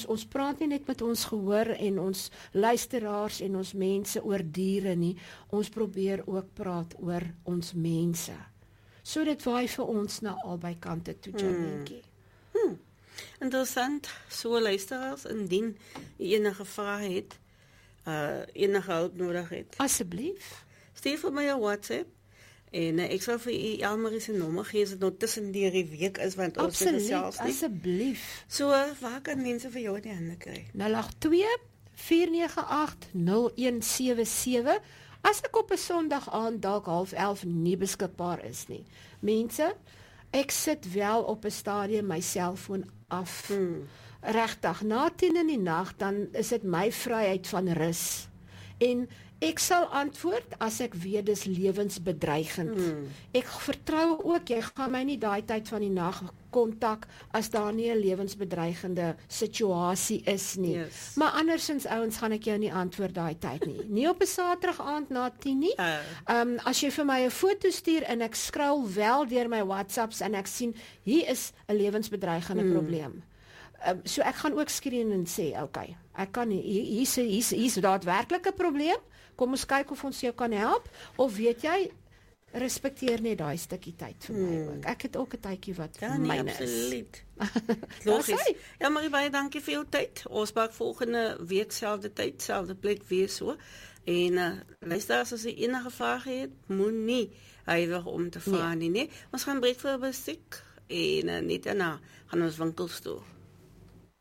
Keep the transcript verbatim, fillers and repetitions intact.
ons praat nie net met ons gehoor en ons luisteraars en ons mense oor diere nie, ons probeer ook praat oor ons mense. So dit waai vir ons na albei kante toe, Janetjie. Hmm. Hmm. Interessant, so luisteraars, indien jy enige vrae het, uh, enige hulp nodig het. Asseblief. Stuur vir my 'n WhatsApp en uh, ek sal vir u Elmarie se nommer gee as dit nog tussen die week is want ons is selfs nie. Asseblief. So, uh, waar kan mense vir jou in die hande kry? nul agt twee, vier nege agt, nul een sewe sewe. As ek op 'n Sondag aand dalk half elf nie beskikbaar is nie. Mense, ek sit wel op 'n stadium my selfoon af. Hmm. Regtig, na tien in die nag dan is dit my vryheid van rus. En ek sal antwoord as ek weet dis lewensbedreigend. Hmm. Ek vertrou ook jy gaan my nie daai tyd van die nag kontak as daar nie 'n lewensbedreigende situasie is nie. Yes. Maar andersins ouens gaan ek jou nie antwoord daai tyd nie. Nie op 'n Saterdag aand na tien nie. Ehm uh. um, as jy vir my 'n foto stuur en ek scroll wel deur my WhatsApps en ek sien hier is 'n lewensbedreigende hmm. probleem. Um, so ek gaan ook skree en sê, okay, ek kan nie, hier hier's hier's hier's daadwerklik 'n probleem. Kom ons kyk of ons jou kan help of weet jy respekteer net daai stukkie tyd vir my hmm. ook. Ek het ook 'n tydjie wat ja, nee, myne is. Absoluut. Logies. Ja, Marie, baie dankie vir jou tyd. Ons maak volgende week selfde tyd, selfde plek weer so. En uh, luister as jy enige vrae het, moenie huiwer om te vra nee. nie, nee. Ons gaan breek vir 'n musiek en uh, net daarna gaan ons winkels toe.